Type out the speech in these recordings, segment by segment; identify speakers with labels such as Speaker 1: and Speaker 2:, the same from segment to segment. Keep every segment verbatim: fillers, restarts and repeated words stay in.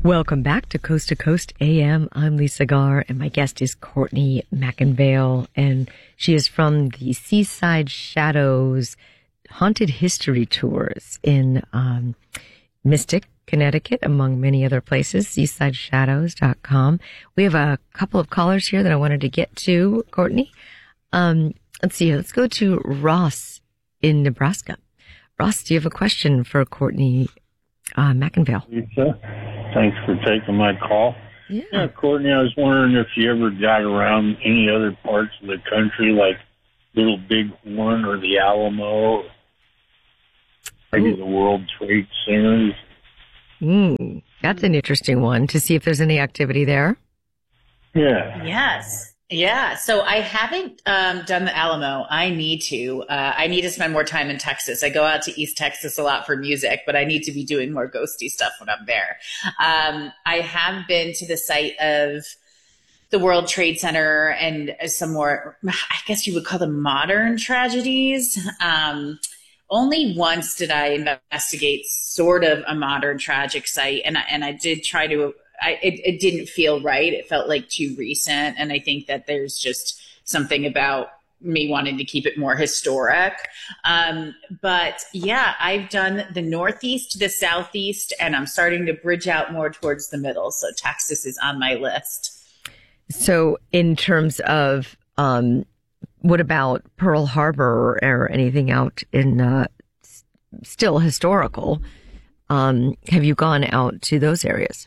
Speaker 1: Welcome back to Coast to Coast A M. I'm Lisa Garr, and my guest is Courtney McIngvale, and she is from the Seaside Shadows Haunted History Tours in um, Mystic, Connecticut, among many other places, seaside shadows dot com. We have a couple of callers here that I wanted to get to, Courtney. Um, let's see, let's go to Ross in Nebraska. Ross, do you have a question for Courtney uh, McIngvale?
Speaker 2: Lisa, thanks for taking my call.
Speaker 1: Yeah.
Speaker 2: yeah, Courtney, I was wondering if you ever got around any other parts of the country, like Little Bighorn or the Alamo, maybe
Speaker 1: Ooh.
Speaker 2: the World Trade Center.
Speaker 1: Mm, that's an interesting one, to see if there's any activity there.
Speaker 2: Yeah.
Speaker 3: Yes. Yeah. So I haven't um, done the Alamo. I need to. Uh, I need to spend more time in Texas. I go out to East Texas a lot for music, but I need to be doing more ghosty stuff when I'm there. Um, I have been to the site of the World Trade Center and some more, I guess you would call them modern tragedies. Um, only once did I investigate sort of a modern tragic site, and I, and I did try to. I, it, it didn't feel right. It felt like too recent. And I think that there's just something about me wanting to keep it more historic. Um, but yeah, I've done the Northeast to the Southeast, and I'm starting to bridge out more towards the middle. So Texas is on my list.
Speaker 1: So in terms of, um, what about Pearl Harbor or anything out in, uh, s- still historical? Um, have you gone out to those areas?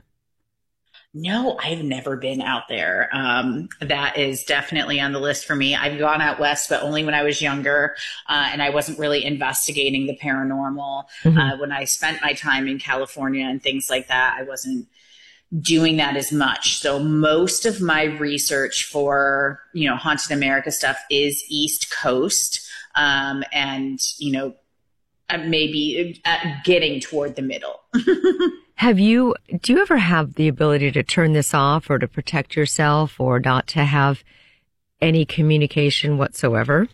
Speaker 3: No, I've never been out there. Um, that is definitely on the list for me. I've gone out west, but only when I was younger, uh, and I wasn't really investigating the paranormal. Mm-hmm. Uh, when I spent my time in California and things like that, I wasn't doing that as much. So most of my research for, you know, Haunted America stuff is East Coast, um, and, you know, maybe uh, getting toward the middle.
Speaker 1: Have you, do you ever have the ability to turn this off or to protect yourself or not to have any communication whatsoever?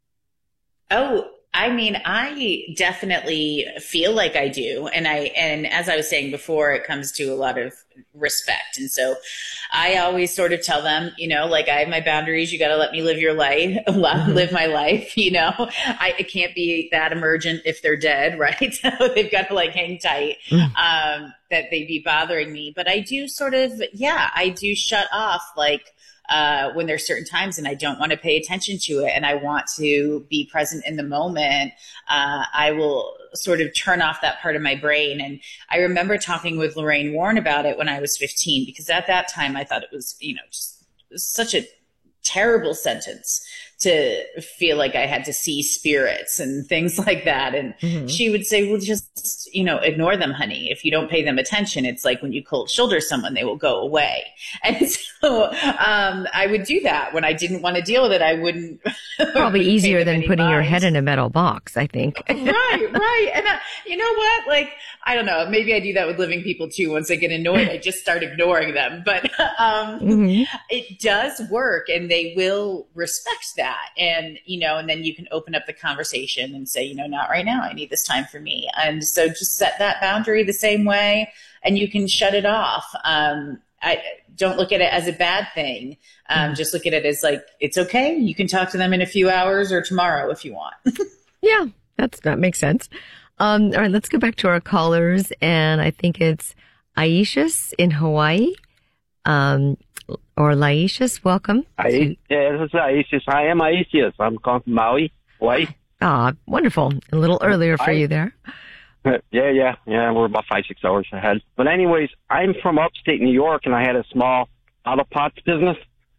Speaker 3: Oh, I mean, I definitely feel like I do. And I, and as I was saying before, it comes to a lot of respect. And so I always sort of tell them, you know, like, I have my boundaries. You got to let me live your life,
Speaker 1: Mm-hmm.
Speaker 3: live my life. You know, I it can't be that emergent if they're dead, right? So they've got to like hang tight,
Speaker 1: Mm.
Speaker 3: um, that they'd be bothering me. But I do sort of, yeah, I do shut off like, uh, when there's certain times and I don't want to pay attention to it and I want to be present in the moment, uh, I will sort of turn off that part of my brain. And I remember talking with Lorraine Warren about it when I was fifteen, because at that time I thought it was, you know, just such a terrible sentence to feel like I had to see spirits and things like that. And mm-hmm. she would say, well, just, you know, ignore them, honey. If you don't pay them attention, it's like when you cold shoulder someone, they will go away. And so um, I would do that when I didn't want to deal with it. I wouldn't.
Speaker 1: Probably easier than putting
Speaker 3: mind.
Speaker 1: your head in a metal box, I think.
Speaker 3: Right, right. And uh, you know what? Like, I don't know. Maybe I do that with living people too. Once I get annoyed, I just start ignoring them. But um, mm-hmm. it does work, and they will respect that. And, you know, and then you can open up the conversation and say, you know, not right now. I need this time for me. And so just set that boundary the same way, and you can shut it off. Um, I don't look at it as a bad thing. Um, mm-hmm. Just look at it as like, it's okay. You can talk to them in a few hours or tomorrow if you want.
Speaker 1: Yeah, that's, that makes sense. Um, all right, let's go back to our callers. And I think it's Aishas in Hawaii. Um, or Laishas, welcome.
Speaker 4: I, yeah, this is Aishas. I am Aishas. I'm calling from Maui, Hawaii.
Speaker 1: Ah, wonderful. A little earlier for I, you there.
Speaker 4: Yeah, yeah, yeah. We're about five, six hours ahead. But anyways, I'm from upstate New York, and I had a small auto parts business.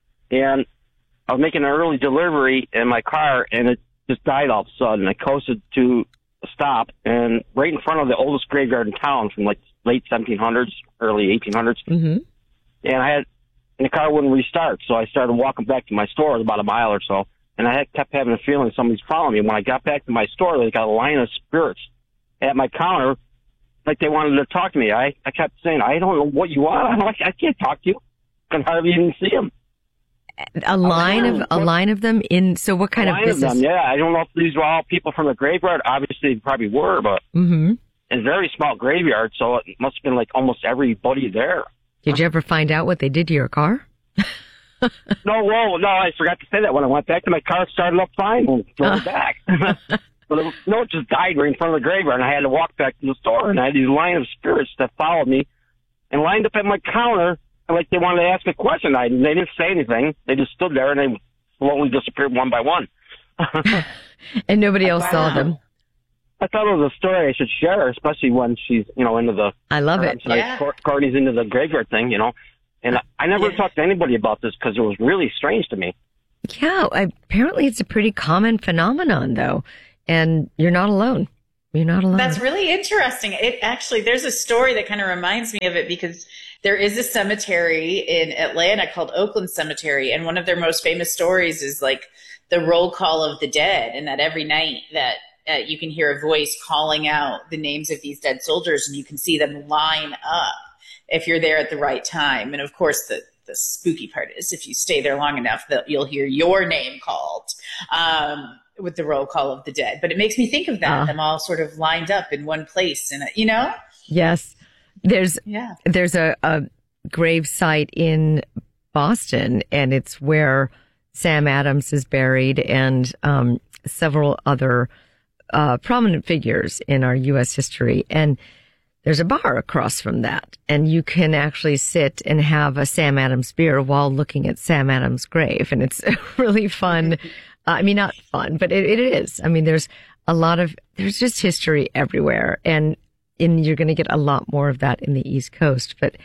Speaker 4: And I was making an early delivery in my car, and it just died all of a sudden. I coasted to a stop, and right in front of the oldest graveyard in town from like late seventeen hundreds, early eighteen hundreds. Mm-hmm. And I had, and the car wouldn't restart, so I started walking back to my store. It was about a mile or so, and I had, kept having a feeling somebody's following me. When I got back to my store, they got a line of spirits at my counter, like they wanted to talk to me. I, I kept saying, I don't know what you want. I'm like, I can't talk to you. I can hardly even see them.
Speaker 1: A line of a line of them in. So what kind
Speaker 4: a
Speaker 1: of
Speaker 4: line
Speaker 1: business?
Speaker 4: Of them, yeah, I don't know if these were all people from the graveyard. Obviously, they probably were, but
Speaker 1: mm-hmm.
Speaker 4: and very small graveyard, so it must have been like almost everybody there.
Speaker 1: Did you ever find out what they did to your car?
Speaker 4: No, whoa, no, I forgot to say that when I went back to my car, it started up fine and drove it back. But it, no, it just died right in front of the graveyard, and I had to walk back to the store, and I had these line of spirits that followed me and lined up at my counter, and like they wanted to ask a question. I, they didn't say anything. They just stood there, and they slowly disappeared one by one.
Speaker 1: And nobody else saw them.
Speaker 4: I thought it was a story I should share, especially when she's, you know, into the...
Speaker 1: I love it.
Speaker 4: I'm sorry,
Speaker 3: Yeah.
Speaker 4: Courtney's into the graveyard thing, you know. And I, I never
Speaker 3: Yeah.
Speaker 4: talked to anybody about this because it was really strange to me.
Speaker 1: Yeah, apparently it's a pretty common phenomenon, though. And you're not alone. You're not alone.
Speaker 3: That's really interesting. It actually, there's a story that kind of reminds me of it because there is a cemetery in Atlanta called Oakland Cemetery. And one of their most famous stories is like the roll call of the dead. And that every night that uh, you can hear a voice calling out the names of these dead soldiers and you can see them line up if you're there at the right time. And of course, the, the spooky part is if you stay there long enough that you'll hear your name called. Um, with the roll call of the dead. But it makes me think of that,
Speaker 1: Uh.
Speaker 3: them all sort of lined up in one place. And, you know?
Speaker 1: Yes. There's,
Speaker 3: Yeah.
Speaker 1: there's a, a grave site in Boston, and it's where Sam Adams is buried and um, several other uh, prominent figures in our U S history. And there's a bar across from that, and you can actually sit and have a Sam Adams beer while looking at Sam Adams' grave. And it's really fun. I mean, not fun, but it, it is. I mean, there's a lot of, there's just history everywhere. And in, you're going to get a lot more of that in the East Coast. But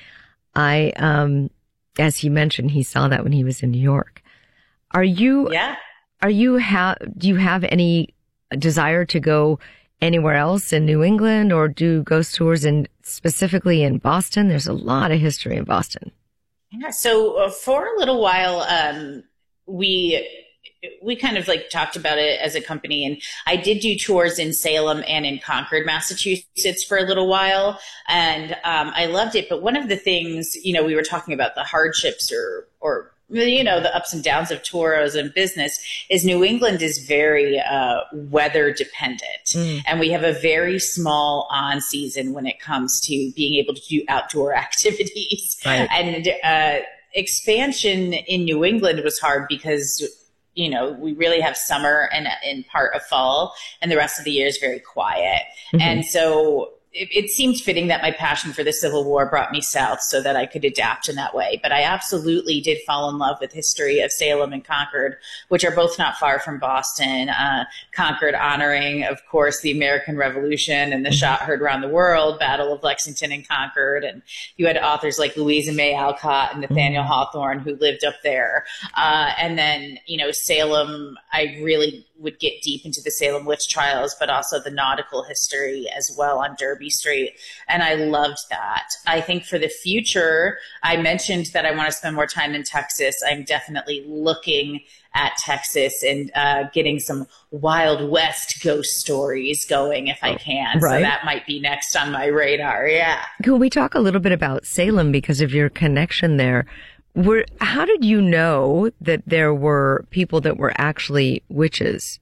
Speaker 1: I, um, as he mentioned, he saw that when he was in New York. Are you,
Speaker 3: Yeah.
Speaker 1: are you, ha- do you have any desire to go anywhere else in New England or do ghost tours in specifically in Boston? There's a lot of history in Boston.
Speaker 3: Yeah. So uh, for a little while, um, we, we kind of like talked about it as a company, and I did do tours in Salem and in Concord, Massachusetts for a little while. And, um, I loved it. But one of the things, you know, we were talking about the hardships or, or, you know, the ups and downs of tourism business is New England is very, uh, weather dependent.
Speaker 1: Mm.
Speaker 3: And we have a very small on season when it comes to being able to do outdoor activities.
Speaker 1: Right.
Speaker 3: And, uh, expansion in New England was hard because, you know, we really have summer and in part of fall, and the rest of the year is very quiet.
Speaker 1: Mm-hmm.
Speaker 3: And so it, it seemed fitting that my passion for the Civil War brought me south so that I could adapt in that way. But I absolutely did fall in love with history of Salem and Concord, which are both not far from Boston. Uh, Concord honoring, of course, the American Revolution and the shot heard around the world, Battle of Lexington and Concord. And you had authors like Louisa May Alcott and Nathaniel Hawthorne who lived up there. Uh, and then, you know, Salem, I really would get deep into the Salem witch trials, but also the nautical history as well on Derby Street. And I loved that. I think for the future, I mentioned that I want to spend more time in Texas. I'm definitely looking at Texas and uh, getting some Wild West ghost stories going if I can.
Speaker 1: Right.
Speaker 3: So that might be next on my radar. Yeah.
Speaker 1: Can we talk a little bit about Salem because of your connection there? Were, how did you know that there were people that were actually witches?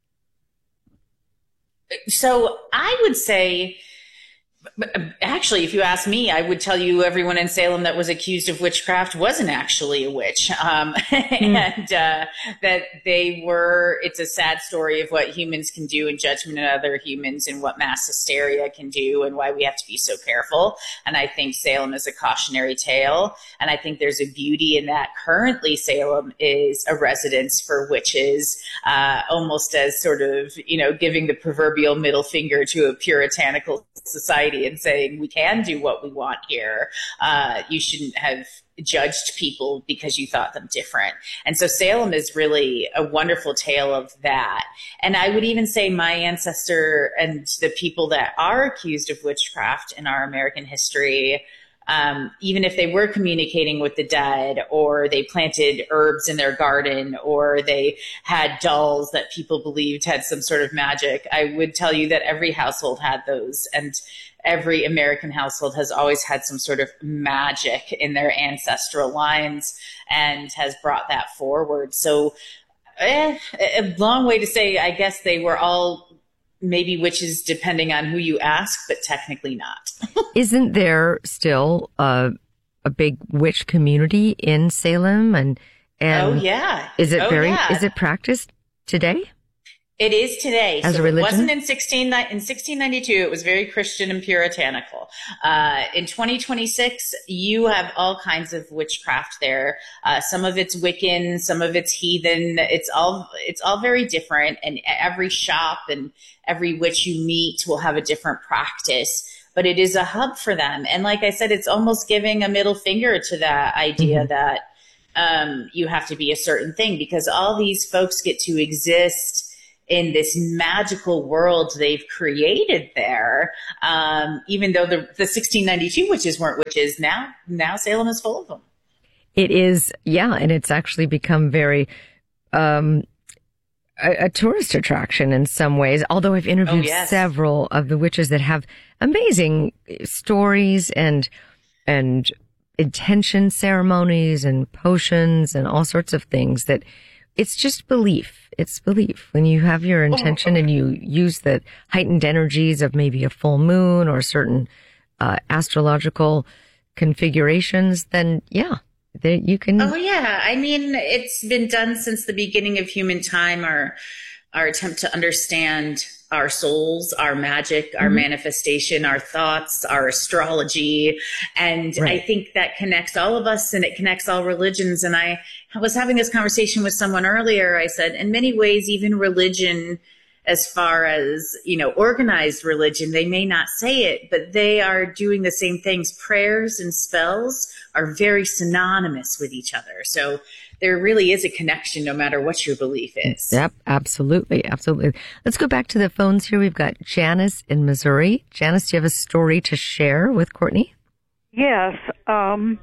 Speaker 3: So I would say, actually, if you ask me, I would tell you everyone in Salem that was accused of witchcraft wasn't actually a witch. Um, mm. And uh, that they were, it's a sad story of what humans can do in judgment of other humans and what mass hysteria can do and why we have to be so careful. And I think Salem is a cautionary tale. And I think there's a beauty in that. Currently, Salem is a residence for witches, uh, almost as sort of, you know, giving the proverbial middle finger to a puritanical society and saying we can do what we want here. Uh, you shouldn't have judged people because you thought them different. And so Salem is really a wonderful tale of that. And I would even say my ancestor and the people that are accused of witchcraft in our American history, um, even if they were communicating with the dead, or they planted herbs in their garden, or they had dolls that people believed had some sort of magic, I would tell you that every household had those. And every American household has always had some sort of magic in their ancestral lines and has brought that forward. So eh, a long way to say, I guess they were all maybe witches depending on who you ask, but technically not.
Speaker 1: Isn't there still a, a big witch community in Salem? And, and
Speaker 3: oh, yeah.
Speaker 1: Is it
Speaker 3: oh,
Speaker 1: very,
Speaker 3: yeah.
Speaker 1: is it practiced today?
Speaker 3: It is today.
Speaker 1: As
Speaker 3: so
Speaker 1: a religion?
Speaker 3: It wasn't in sixteen in sixteen ninety-two. It was very Christian and puritanical. Uh, in twenty twenty-six, you have all kinds of witchcraft there. Uh, some of it's Wiccan, some of it's heathen. It's all it's all very different. And every shop and every witch you meet will have a different practice. But it is a hub for them. And like I said, it's almost giving a middle finger to that idea mm-hmm. that um, you have to be a certain thing, because all these folks get to exist in this magical world they've created there. Um, even though the, the sixteen ninety-two witches weren't witches, now, now Salem is full of them.
Speaker 1: It is, yeah. And it's actually become very, um, a, a tourist attraction in some ways. Although I've interviewed
Speaker 3: oh, yes.
Speaker 1: several of the witches that have amazing stories and, and intention ceremonies and potions and all sorts of things that it's just belief. It's belief. When you have your intention and you use the heightened energies of maybe a full moon or certain uh, astrological configurations, then yeah, there you can.
Speaker 3: Oh yeah. I mean, it's been done since the beginning of human time. Our, our attempt to understand our souls, our magic, our mm-hmm. manifestation, our thoughts, our astrology. And right. I think that connects all of us and it connects all religions. And I was having this conversation with someone earlier. I said, in many ways, even religion, as far as, you know, organized religion, they may not say it, but they are doing the same things. Prayers and spells are very synonymous with each other. So there really is a connection no matter what your belief is.
Speaker 1: Yep, absolutely. Absolutely. Let's go back to the phones here. We've got Janice in Missouri. Janice, do you have a story to share with Courtney?
Speaker 5: Yes. Um,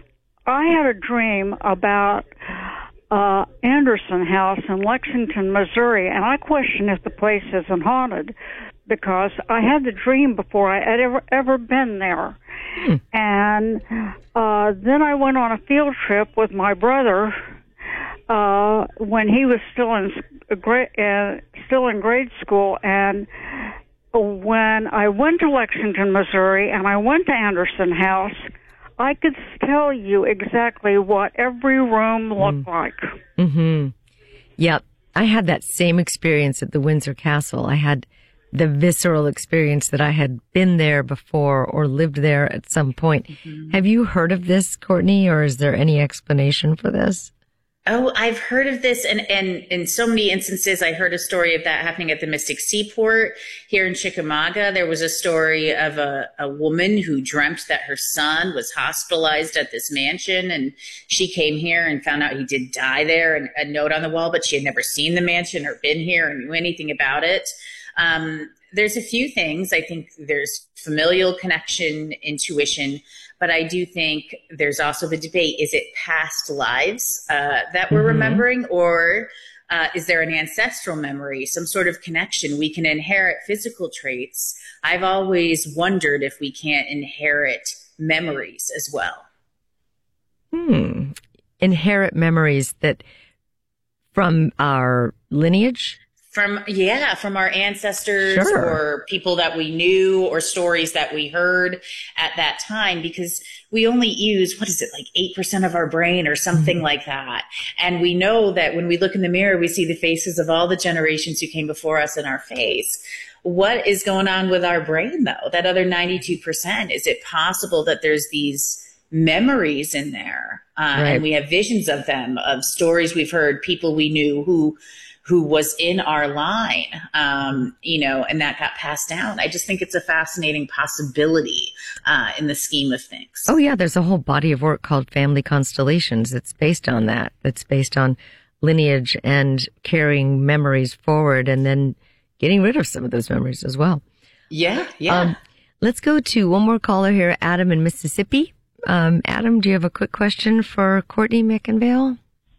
Speaker 5: I had a dream about uh, Anderson House in Lexington, Missouri, and I question if the place isn't haunted because I had the dream before I had ever, ever been there. Hmm. And uh, then I went on a field trip with my brother uh, when he was still in grade uh, still in grade school. And when I went to Lexington, Missouri, and I went to Anderson House, I could tell you exactly what every room looked mm. like.
Speaker 1: Mm-hmm. Yep, I had that same experience at the Windsor Castle. I had the visceral experience that I had been there before or lived there at some point. Mm-hmm. Have you heard of this, Courtney, or is there any explanation for this?
Speaker 3: Oh, I've heard of this. And, and in so many instances, I heard a story of that happening at the Mystic Seaport here in Chickamauga. There was a story of a, a woman who dreamt that her son was hospitalized at this mansion. And she came here and found out he did die there, and a note on the wall, but she had never seen the mansion or been here or knew anything about it. Um, there's a few things. I think there's familial connection, intuition, but I do think there's also the debate. Is it past lives uh, that we're mm-hmm. remembering, or uh, is there an ancestral memory, some sort of connection? We can inherit physical traits. I've always wondered if we can't inherit memories as well.
Speaker 1: Hmm. Inherit memories that from our lineage?
Speaker 3: From, yeah, from our ancestors
Speaker 1: Sure.
Speaker 3: or people that we knew or stories that we heard at that time, because we only use, what is it, like eight percent of our brain or something mm-hmm. like that. And we know that when we look in the mirror, we see the faces of all the generations who came before us in our face. What is going on with our brain, though? That other ninety-two percent, is it possible that there's these memories in there? Uh,
Speaker 1: right.
Speaker 3: And we have visions of them, of stories we've heard, people we knew who who was in our line, um, you know, and that got passed down. I just think it's a fascinating possibility uh, in the scheme of things.
Speaker 1: Oh, yeah. There's a whole body of work called Family Constellations that's based on that. That's based on lineage and carrying memories forward and then getting rid of some of those memories as well.
Speaker 3: Yeah, yeah. Um,
Speaker 1: let's go to one more caller here, Adam in Mississippi. Um, Adam, do you have a quick question for Courtney McIngvale?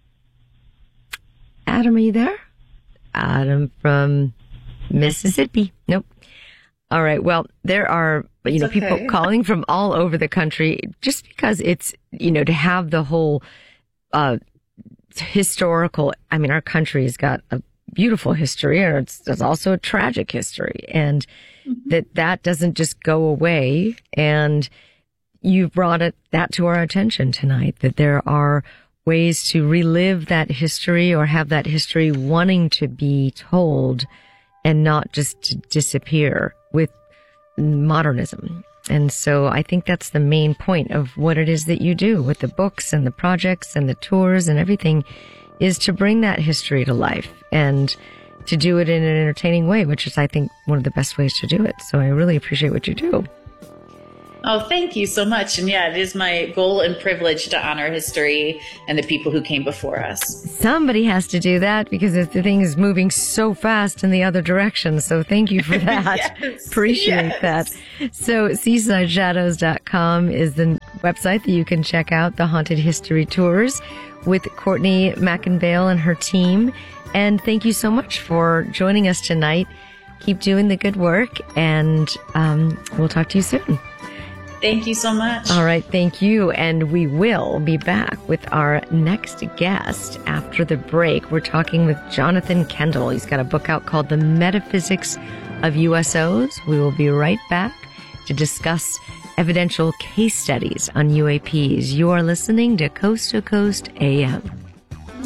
Speaker 1: Adam, are you there? Adam from Mississippi. Nope. All right. Well, there are, you know,
Speaker 3: okay.
Speaker 1: people calling from all over the country just because it's, you know, to have the whole, uh, historical, I mean, our country's got a beautiful history, and it's, it's also a tragic history, and mm-hmm. that that doesn't just go away. And you've brought it that to our attention tonight, that there are ways to relive that history or have that history wanting to be told and not just to disappear with modernism. And so I think that's the main point of what it is that you do with the books and the projects and the tours and everything, is to bring that history to life and to do it in an entertaining way, which is, I think, one of the best ways to do it. So I really appreciate what you do.
Speaker 3: Oh, thank you so much. And yeah, it is my goal and privilege to honor history and the people who came before us.
Speaker 1: Somebody has to do that, because the thing is moving so fast in the other direction. So thank you for that.
Speaker 3: Yes,
Speaker 1: Appreciate
Speaker 3: yes.
Speaker 1: that. So seaside shadows dot com is the website that you can check out the Haunted History Tours with Courtney McIngvale and her team. And thank you so much for joining us tonight. Keep doing the good work, and um, we'll talk to you soon.
Speaker 3: Thank you so much.
Speaker 1: All right. Thank you. And we will be back with our next guest after the break. We're talking with Jonathan Kendall. He's got a book out called The Metaphysics of U S Os. We will be right back to discuss evidential case studies on U A Ps. You are listening to Coast to Coast A M.